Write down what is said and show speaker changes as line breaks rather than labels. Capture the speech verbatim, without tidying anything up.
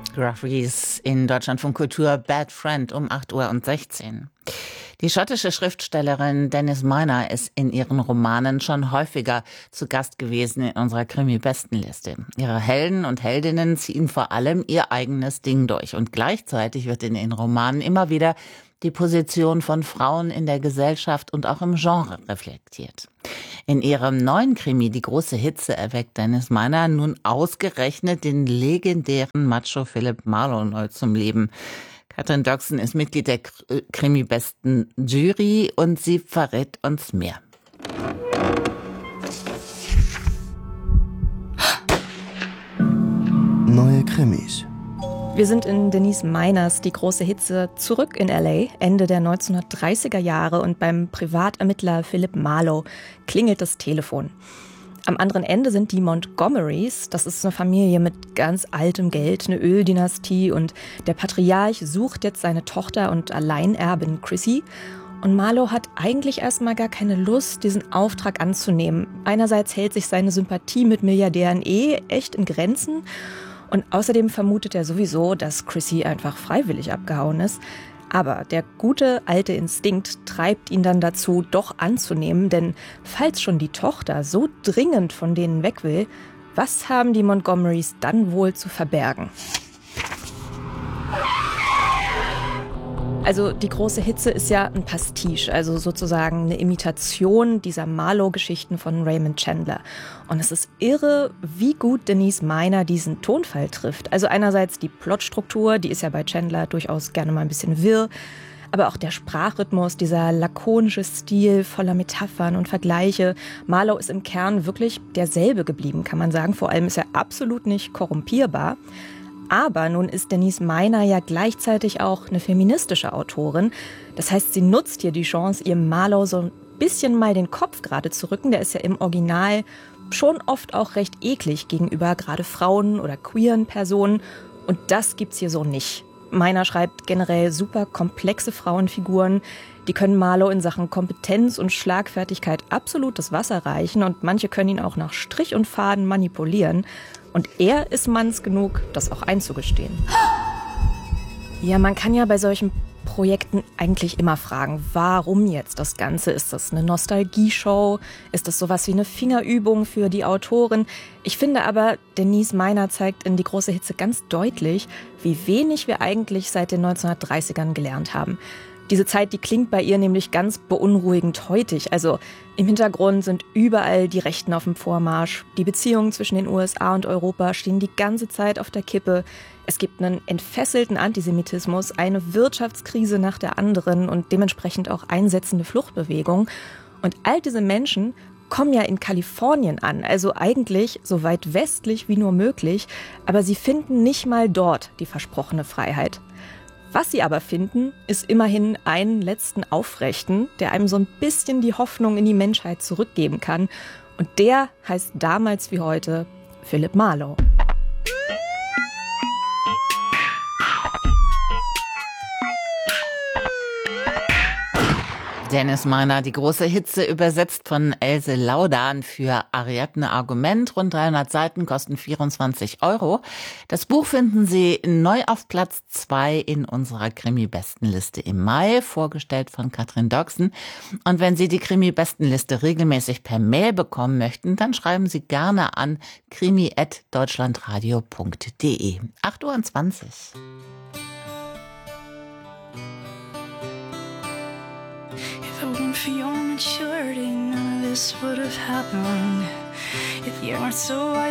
Gruffrys in Deutschlandfunk Kultur Bad Friend um acht Uhr und sechzehn. Die schottische Schriftstellerin Denise Miner ist in ihren Romanen schon häufiger zu Gast gewesen in unserer Krimi-Bestenliste. Ihre Helden und Heldinnen ziehen vor allem ihr eigenes Ding durch. Und gleichzeitig wird in ihren Romanen immer wieder die Position von Frauen in der Gesellschaft und auch im Genre reflektiert. In ihrem neuen Krimi Die große Hitze erweckt Denise Miner nun ausgerechnet den legendären Macho Philip Marlowe neu zum Leben. Katrin Doxen ist Mitglied der Krimi-Besten-Jury und sie verrät uns mehr.
Neue Krimis.
Wir sind in Denise Miners Die große Hitze zurück in L A, Ende der neunzehnhundertdreißiger Jahre, und beim Privatermittler Philip Marlowe klingelt das Telefon. Am anderen Ende sind die Montgomerys. Das ist eine Familie mit ganz altem Geld, eine Öldynastie, und der Patriarch sucht jetzt seine Tochter und Alleinerbin Chrissy. Und Marlowe hat eigentlich erstmal gar keine Lust, diesen Auftrag anzunehmen. Einerseits hält sich seine Sympathie mit Milliardären eh echt in Grenzen. Und außerdem vermutet er sowieso, dass Chrissy einfach freiwillig abgehauen ist. Aber der gute alte Instinkt treibt ihn dann dazu, doch anzunehmen. Denn falls schon die Tochter so dringend von denen weg will, was haben die Montgomerys dann wohl zu verbergen? Also die große Hitze ist ja ein Pastiche, also sozusagen eine Imitation dieser Marlowe-Geschichten von Raymond Chandler. Und es ist irre, wie gut Denise Miner diesen Tonfall trifft. Also einerseits die Plotstruktur, die ist ja bei Chandler durchaus gerne mal ein bisschen wirr, aber auch der Sprachrhythmus, dieser lakonische Stil voller Metaphern und Vergleiche. Marlowe ist im Kern wirklich derselbe geblieben, kann man sagen. Vor allem ist er absolut nicht korrumpierbar. Aber nun ist Denise Miner ja gleichzeitig auch eine feministische Autorin. Das heißt, sie nutzt hier die Chance, ihrem Marlowe so ein bisschen mal den Kopf gerade zu rücken. Der ist ja im Original schon oft auch recht eklig gegenüber gerade Frauen oder queeren Personen. Und das gibt's hier so nicht. Miner schreibt generell super komplexe Frauenfiguren. Die können Marlowe in Sachen Kompetenz und Schlagfertigkeit absolut das Wasser reichen. Und manche können ihn auch nach Strich und Faden manipulieren. Und er ist manns genug, das auch einzugestehen. Ja, man kann ja bei solchen Projekten eigentlich immer fragen, warum jetzt das Ganze? Ist das eine Nostalgieshow? Ist das sowas wie eine Fingerübung für die Autorin? Ich finde aber, Denise Miner zeigt in Die große Hitze ganz deutlich, wie wenig wir eigentlich seit den neunzehnhundertdreißigern gelernt haben. Diese Zeit, die klingt bei ihr nämlich ganz beunruhigend heutig. Also im Hintergrund sind überall die Rechten auf dem Vormarsch. Die Beziehungen zwischen den U S A und Europa stehen die ganze Zeit auf der Kippe. Es gibt einen entfesselten Antisemitismus, eine Wirtschaftskrise nach der anderen und dementsprechend auch einsetzende Fluchtbewegungen. Und all diese Menschen kommen ja in Kalifornien an, also eigentlich so weit westlich wie nur möglich. Aber sie finden nicht mal dort die versprochene Freiheit. Was sie aber finden, ist immerhin einen letzten Aufrechten, der einem so ein bisschen die Hoffnung in die Menschheit zurückgeben kann. Und der heißt damals wie heute Philip Marlowe.
Denise Miner, Die große Hitze, übersetzt von Else Laudan für Ariadne Argument. Rund dreihundert Seiten, kosten vierundzwanzig Euro. Das Buch finden Sie neu auf Platz zwei in unserer Krimi-Bestenliste im Mai, vorgestellt von Katrin Doxen. Und wenn Sie die Krimi-Bestenliste regelmäßig per Mail bekommen möchten, dann schreiben Sie gerne an krimi at deutschlandradio punkt de. acht Uhr zwanzig.
If it weren't for your maturity, none of this would have happened. If you weren't so wise